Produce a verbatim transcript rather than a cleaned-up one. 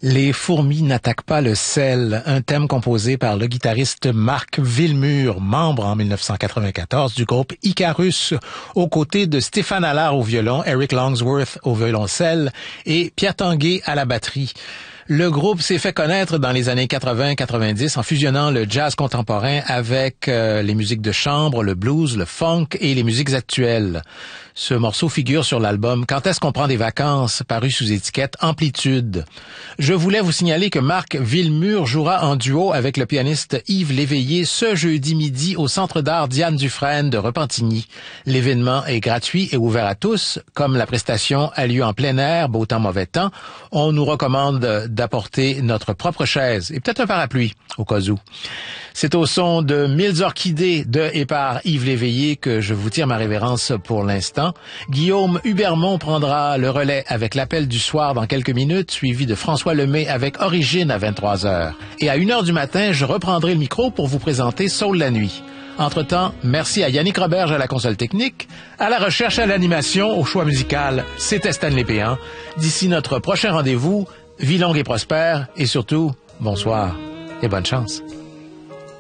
Les fourmis n'attaquent pas le sel, un thème composé par le guitariste Marc Villemure, membre en mille neuf cent quatre-vingt-quatorze du groupe Icarus, aux côtés de Stéphane Allard au violon, Eric Longsworth au violoncelle et Pierre Tanguay à la batterie. Le groupe s'est fait connaître dans les années quatre-vingts quatre-vingt-dix en fusionnant le jazz contemporain avec euh, les musiques de chambre, le blues, le funk et les musiques actuelles. Ce morceau figure sur l'album « Quand est-ce qu'on prend des vacances » paru sous étiquette Amplitude. Je voulais vous signaler que Marc Villemure jouera en duo avec le pianiste Yves Léveillé ce jeudi midi au Centre d'art Diane Dufresne de Repentigny. L'événement est gratuit et ouvert à tous. Comme la prestation a lieu en plein air, beau temps, mauvais temps, on nous recommande d'apporter notre propre chaise et peut-être un parapluie au cas où. C'est au son de Mille orchidées de et par Yves Léveillé que je vous tire ma révérence pour l'instant. Guillaume Hubermont prendra le relais avec l'appel du soir dans quelques minutes, suivi de François Lemay avec Origine à vingt-trois heures. Et à une heure du matin, je reprendrai le micro pour vous présenter Saul la nuit. Entre-temps, merci à Yannick Roberge à la console technique, à la recherche, à l'animation, au choix musical. C'était Stanley Péan. D'ici notre prochain rendez-vous, vie longue et prospère et surtout, bonsoir et bonne chance.